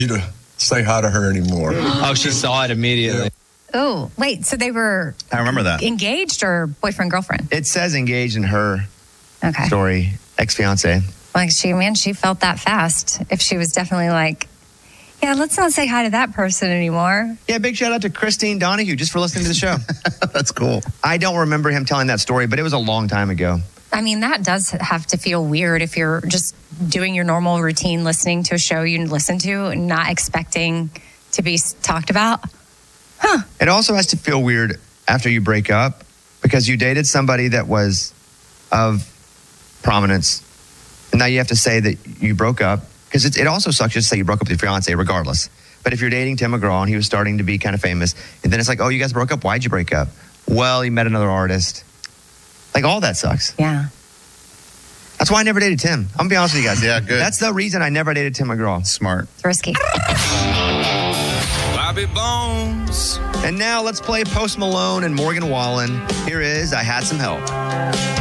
You to say hi to her anymore. Oh, she saw it immediately. Oh, wait. So they were I remember that. engaged or boyfriend, girlfriend? It says engaged in her Okay. story, ex-fiance. Like she felt that fast. If she was definitely like, yeah, let's not say hi to that person anymore. Yeah, big shout out to Christine Donahue just for listening to the show. That's cool. I don't remember him telling that story, but it was a long time ago. I mean, that does have to feel weird if you're just doing your normal routine, listening to a show you listen to, not expecting to be talked about. Huh. It also has to feel weird after you break up because you dated somebody that was of prominence. And now you have to say that you broke up. Because it also sucks just to say you broke up with your fiance regardless. But if you're dating Tim McGraw and he was starting to be kind of famous, and then it's like, oh, you guys broke up? Why'd you break up? Well, he met another artist. Like, all that sucks. Yeah. That's why I never dated Tim. I'm going to be honest with you guys. Yeah, good. That's the reason I never dated Tim McGraw. Smart. It's risky. Bobby Bones. And now let's play Post Malone and Morgan Wallen. Here is I Had Some Help.